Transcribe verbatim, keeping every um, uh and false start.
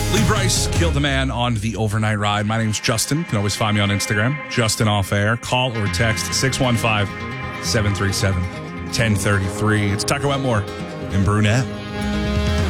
Lee Bryce killed a man on the overnight ride. My name's Justin. You can always find me on Instagram, Justin Off Air. Call or text six one five, seven three seven, one zero three three. It's Tucker Wetmore in Brunette.